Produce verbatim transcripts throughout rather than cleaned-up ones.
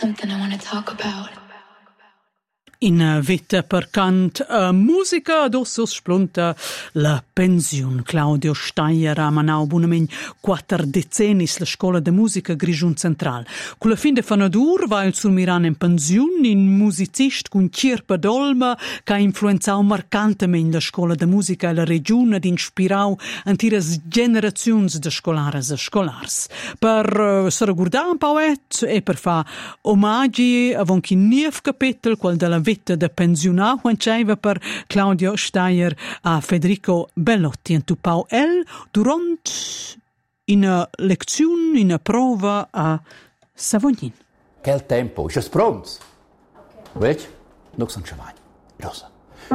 something I want to talk about. In vita per cant uh, musica adosso splunta la pensiun. Claudio Steyer ha manau bunamegn quattro decenni la scuola de musica Grigiun Central. Con la fin de fanadur va il sul Miran in pensiun, in musicist con Cirpa d'Olma che ha influenzau marcantemente la scuola de musica e la regione ed inspirau antiras generazions de scolares e scolars. Per uh, se ricordare un pauet e per fa omaggi a von chi nief capitel qual della vita da pensionà quanceva per Claudio Steyer a Federico Bellotti in tupau el durant una lezione, una prova a Savognin. Quel tempo, c'è pronto? Vedi? Non sono ciamagni. Rosa.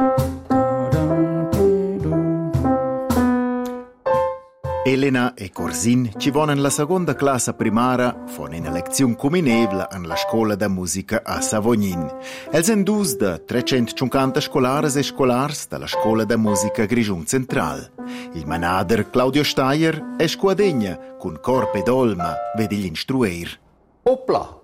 Elena e Corsin ci vonen la seconda classe primara fon una lezione cominevla en la scuola da musica a Savognin. Els en dus de trecentocinquanta scolares e scolars dalla scuola da musica Grigiun Central. Il manader Claudio Steyer è squadegna con corpo ed olma vedi gli instruer. Opla!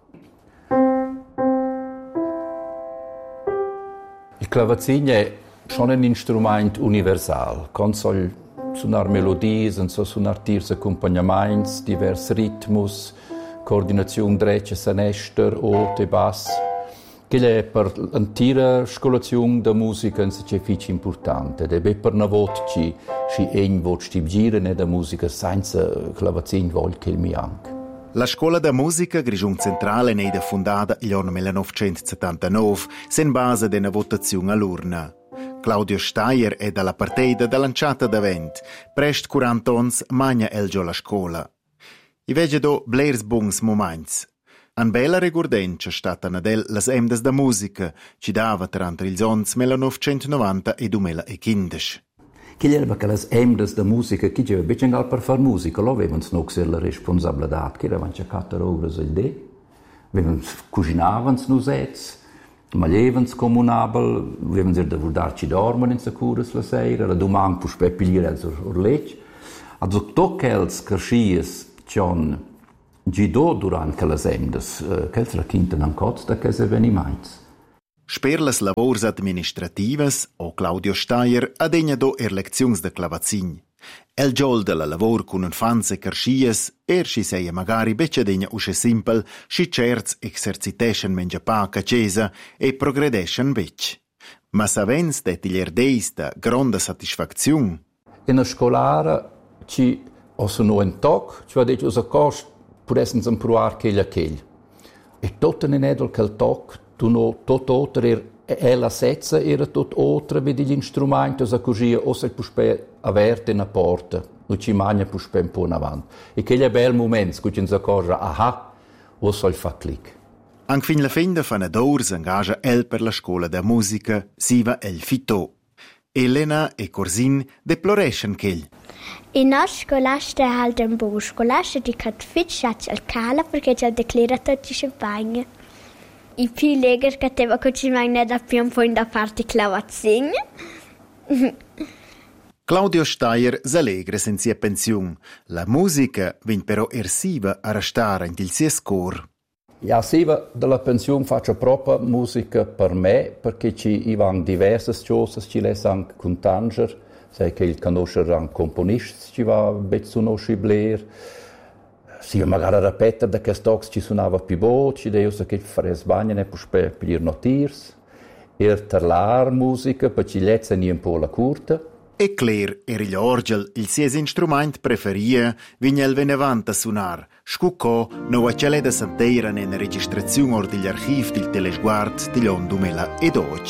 Il clavazin è schon un strumento universal. Consol suonar melodies, and so suonar tirs accompagnaments, divers ritmus, coordinazione drecce, sanester, ote, bass. Che è per l'intera scolazione da musica un sacrificio importante. Ed è per una volta che si ein vot stib girene da musica senza clavazin vol che il mi anche. La scuola da musica Grigiun Centrale è stata fondata nel millenovecentosettantanove, sen base di una votazione all'urna. Claudio Steyer è dalla partita da lanciata d'avent. Prest quaranta anni magna elgio la scuola. I vege do blers bons moments. An bella regurdenza stata nadel las emdas da musica, ci dava tra ils ans millenovecentonovanta e duemilaquindici. Chi era che le emdas da musica, chi diceva, beccengal per far musica, lo avevano non la responsabilità, che erano quattro ore al dì, avevano cucinavano nusets, malevans comunabel, avevano da darci dormen in securas la sera, la domani pus per pigliare els orlec. Also toccels carschies John Gido durante le emdas, che la quinta non coz da che avveniments. Sper las lavors administrativas, o Claudio Steyer ha degna do er lezions de clavazin. El giol de la lavor con infanze carschies, er si seia magari becce degna usce simpel, si certs exerciteschen mengia paca cesa e progredeschen bec. Ma savens det il erdeis da gronda satisfacziun. In a scolara ci osano un toc, ci va detto usa cost pudessens improvar cheglia chegl. E tot in edel quel toc, tu no tot otra er e la sezza era tot otra vedi gli strumenti a così o se puspe averte una porta non ci magna puspe un po' in avanti e che è bel momento che ci si accorge aha o so il fa clic. Anche fin la fin de fanador s'engaggia el per la scuola da musica siva el fito. Elena e Corsin deploreschen ch'el. In nostra scuola è halt un buon scuola di cat fitchat al cala perché ci ha declarato di champagne. I più leger che te va cucinare da più un po' in da parte clavazin. Claudio Steyer s'allegra senza pensione. La musica vien però ersiva a restare in il suo scor. Ja, siva della pensione faccio proprio musica per me, perché ci vanno diverse cose, ci le anche con Tanger, sai che il conoscere anche componisti, ci va bezzuno scibler. Sì, magari a ripetere da che stox ci suonava più voci, io so che fare sbaglia ne può per pigliare notirs, e terlar musica, per ci lezza un po' la curta. E Claire era gli orgel, il suo strumento preferito, vigna il venevante a suonar. Scuccò, non a cele da santera nella registrazione or degli archivi del telesguard dell'anno duemiladodici.